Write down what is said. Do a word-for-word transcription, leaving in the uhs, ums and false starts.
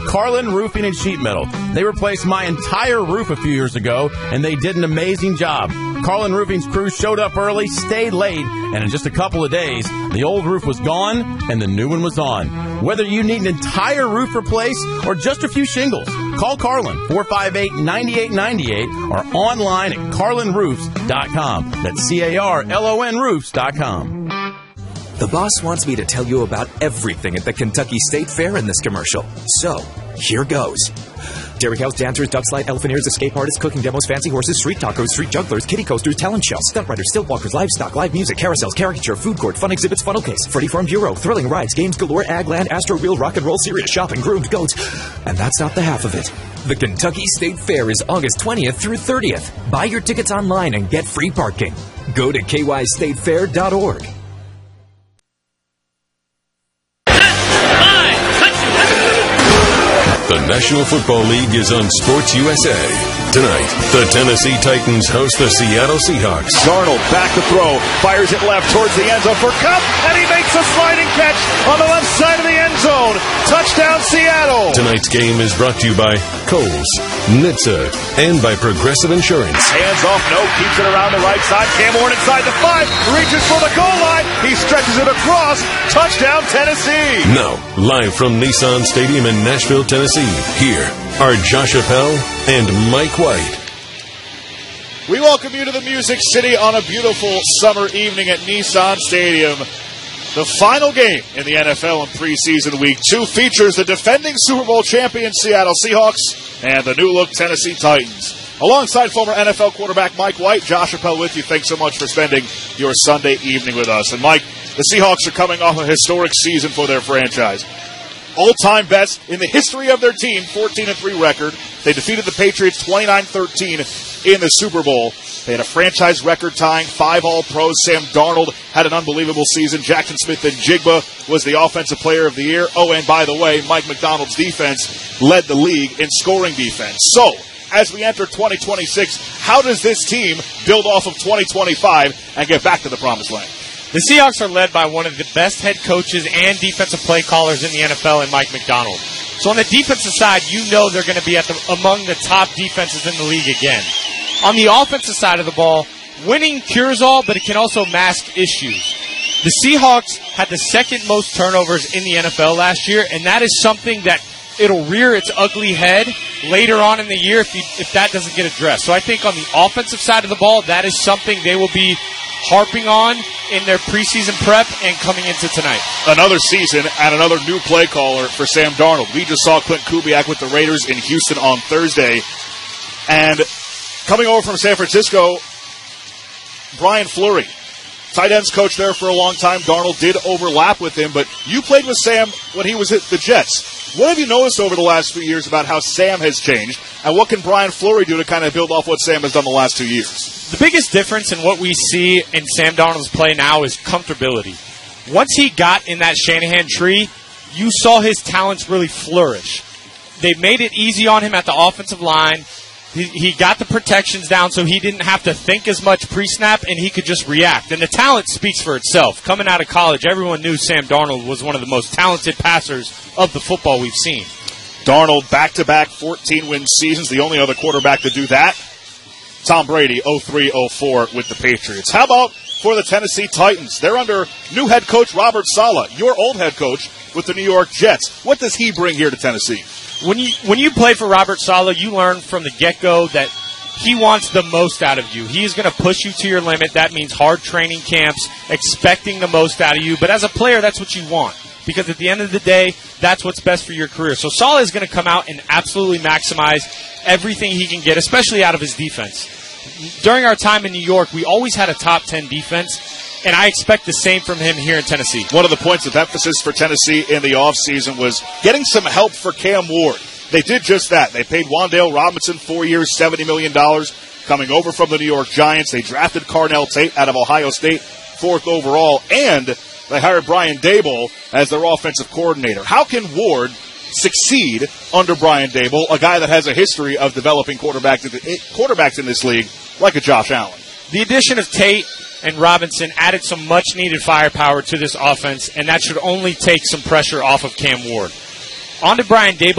Carlin Roofing and Sheet Metal. They replaced my entire roof a few years ago, and they did an amazing job. Carlin Roofing's crew showed up early, stayed late, and in just a couple of days, the old roof was gone and the new one was on. Whether you need an entire roof replaced or just a few shingles, call Carlin, four five eight, nine eight nine eight, or online at carlin roofs dot com. That's C A R L O N roofs dot com. The boss wants me to tell you about everything at the Kentucky State Fair in this commercial. So, here goes. Dairy cows, dancers, duck slide, elephant ears, escape artists, cooking demos, fancy horses, street tacos, street jugglers, kiddie coasters, talent shows, stunt riders, stilt walkers, livestock, live music, carousels, caricature, food court, fun exhibits, funnel case, Freddy Farm Bureau, thrilling rides, games galore, Agland, Astro Reel, rock and roll, serious shopping, groomed goats. And that's not the half of it. The Kentucky State Fair is August twentieth through thirtieth. Buy your tickets online and get free parking. Go to k y state fair dot org. The National Football League is on Sports U S A. Tonight, the Tennessee Titans host the Seattle Seahawks. Darnold back to throw, fires it left towards the end zone for Kupp, and he makes a sliding catch on the left side of the end zone. Touchdown, Seattle. Tonight's game is brought to you by Kohl's, N H T S A, and by Progressive Insurance. Hands off, no, keeps it around the right side. Cam Warren inside the five, reaches for the goal line. He stretches it across. Touchdown, Tennessee. Now, live from Nissan Stadium in Nashville, Tennessee, here are Josh Appel and Mike White. We welcome you to the Music City on a beautiful summer evening at Nissan Stadium. The final game in the N F L in preseason week two features the defending Super Bowl champion Seattle Seahawks and the new-look Tennessee Titans. Alongside former N F L quarterback Mike White, Josh Appel with you. Thanks so much for spending your Sunday evening with us. And Mike, the Seahawks are coming off a historic season for their franchise. All-time best in the history of their team, fourteen and three record. They defeated the Patriots twenty-nine thirteen in the Super Bowl. They had a franchise record-tying five All-Pros. Sam Darnold had an unbelievable season. Jackson Smith-Njigba was the Offensive Player of the Year. Oh, and by the way, Mike McDonald's defense led the league in scoring defense. So, as we enter twenty twenty-six, how does this team build off of twenty twenty-five and get back to the promised land? The Seahawks are led by one of the best head coaches and defensive play callers in the N F L in Mike McDonald. So on the defensive side, you know they're going to be at the, among the top defenses in the league again. On the offensive side of the ball, winning cures all, but it can also mask issues. The Seahawks had the second most turnovers in the N F L last year, and that is something that it'll rear its ugly head later on in the year if, you, if that doesn't get addressed. So I think on the offensive side of the ball, that is something they will be harping on in their preseason prep and coming into tonight. Another season and another new play caller for Sam Darnold. We just saw Clint Kubiak with the Raiders in Houston on Thursday. And coming over from San Francisco, Brian Fleury, tight ends coach there for a long time. Darnold did overlap with him, but you played with Sam when he was at the Jets. What have you noticed over the last few years about how Sam has changed, and what can Brian Fleury do to kind of build off what Sam has done the last two years? The biggest difference in what we see in Sam Darnold's play now is comfortability. Once he got in that Shanahan tree, you saw his talents really flourish. They made it easy on him at the offensive line. He, he got the protections down so he didn't have to think as much pre-snap, and he could just react. And the talent speaks for itself. Coming out of college, everyone knew Sam Darnold was one of the most talented passers of the football we've seen. Darnold, back-to-back fourteen-win seasons, the only other quarterback to do that. Tom Brady, oh three oh four with the Patriots. How about for the Tennessee Titans? They're under new head coach Robert Saleh, your old head coach with the New York Jets. What does he bring here to Tennessee? When you when you play for Robert Saleh, you learn from the get-go that he wants the most out of you. He is going to push you to your limit. That means hard training camps, expecting the most out of you. But as a player, that's what you want. Because at the end of the day, that's what's best for your career. So Saleh is going to come out and absolutely maximize everything he can get, especially out of his defense. During our time in New York, we always had a top ten defense, and I expect the same from him here in Tennessee. One of the points of emphasis for Tennessee in the offseason was getting some help for Cam Ward. They did just that. They paid Wan'Dale Robinson four years, seventy million dollars, coming over from the New York Giants. They drafted Carnell Tate out of Ohio State, fourth overall, and they hired Brian Daboll as their offensive coordinator. How can Ward succeed under Brian Daboll, a guy that has a history of developing quarterbacks quarterbacks in this league like a Josh Allen? The addition of Tate and Robinson added some much-needed firepower to this offense, and that should only take some pressure off of Cam Ward. On to Brian Daboll.